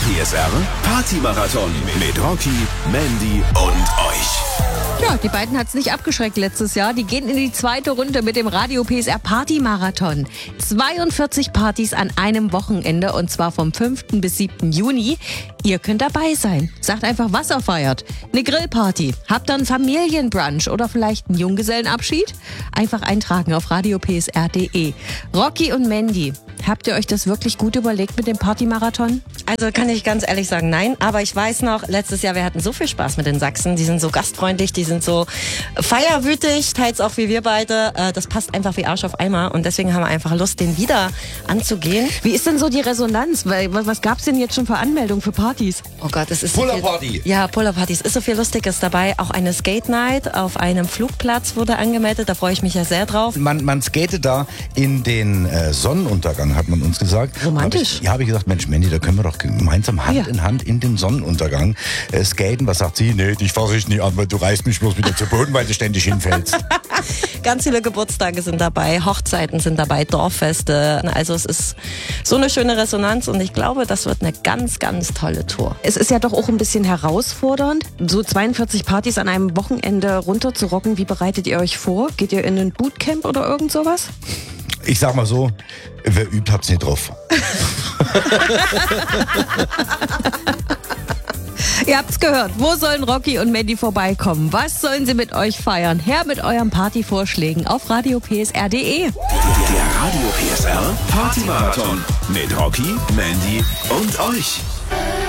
PSR Partymarathon mit Rocky, Mandy und euch. Ja, die beiden hat's nicht abgeschreckt letztes Jahr. Die gehen in die zweite Runde mit dem Radio PSR Partymarathon. 42 Partys an einem Wochenende und zwar vom 5. bis 7. Juni. Ihr könnt dabei sein. Sagt einfach, was ihr feiert. Eine Grillparty. Habt ihr einen Familienbrunch oder vielleicht einen Junggesellenabschied? Einfach eintragen auf radiopsr.de. Rocky und Mandy, habt ihr euch das wirklich gut überlegt mit dem Partymarathon? Also kann ich ganz ehrlich sagen, nein. Aber ich weiß noch, letztes Jahr, wir hatten so viel Spaß mit den Sachsen. Die sind so gastfreundlich, die sind so feierwütig, teils auch wie wir beide. Das passt einfach wie Arsch auf Eimer. Und deswegen haben wir einfach Lust, den wieder anzugehen. Wie ist denn so die Resonanz? Was gab's denn jetzt schon für Anmeldungen für Partys? Oh Gott, es ist Polarparty. Ja, Polarparty. Es ist so viel Lustiges dabei. Auch eine Skate Night auf einem Flugplatz wurde angemeldet. Da freue ich mich ja sehr drauf. Man skatet da in den Sonnenuntergang, hat man uns gesagt. Romantisch. Habe ich gesagt, Mensch, Mandy, da können wir doch gemeinsam Hand in Hand in den Sonnenuntergang skaten. Was sagt sie? Nee, dich fasse ich nicht an, weil du reißt mich bloß wieder zu Boden, weil du ständig hinfällst. Ganz viele Geburtstage sind dabei, Hochzeiten sind dabei, Dorffeste. Also es ist so eine schöne Resonanz und ich glaube, das wird eine ganz, ganz tolle Tour. Es ist ja doch auch ein bisschen herausfordernd, so 42 Partys an einem Wochenende runterzurocken. Wie bereitet ihr euch vor? Geht ihr in ein Bootcamp oder irgend sowas? Ich sag mal so, wer übt, hat's nicht drauf. Ihr habt's gehört. Wo sollen Rocky und Mandy vorbeikommen? Was sollen sie mit euch feiern? Her mit euren Partyvorschlägen auf radiopsr.de. Der Radio PSR Partymarathon mit Rocky, Mandy und euch.